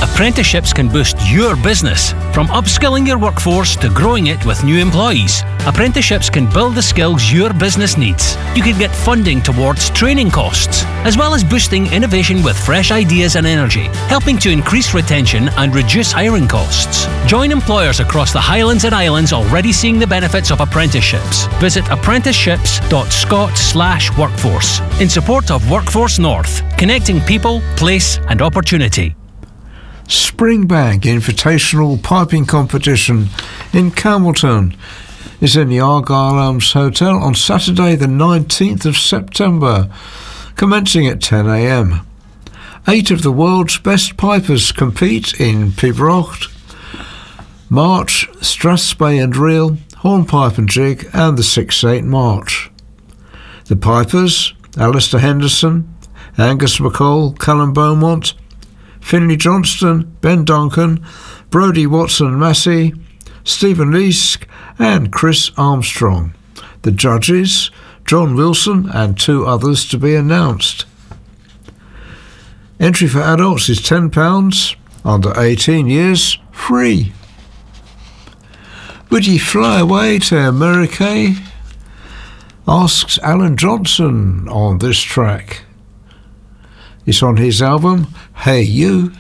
Apprenticeships can boost your business. From upskilling your workforce to growing it with new employees, apprenticeships can build the skills your business needs. You can get funding towards training costs, as well as boosting innovation with fresh ideas and energy, helping to increase retention and reduce hiring costs. Join employers across the Highlands and Islands already seeing the benefits of apprenticeships. Visit apprenticeships.scot/workforce in support of Workforce North, connecting people, place and opportunity. Springbank Invitational Piping Competition in Campbelltown is in the Argyle Arms Hotel on Saturday the 19th of September, commencing at 10 a.m. 8 of the world's best pipers compete in Pibroch, March, Strathspey and Reel, Hornpipe and Jig and the 6/8 March. The pipers, Alistair Henderson, Angus McCall, Callum Beaumont, Finlay Johnston, Ben Duncan, Brodie Watson-Massey, Stephen Leask and Chris Armstrong. The judges, John Wilson and 2 others to be announced. Entry for adults is £10, under 18 years, free. Would ye fly away to America? Asks Alan Johnson on this track. It's on his album, Hey You.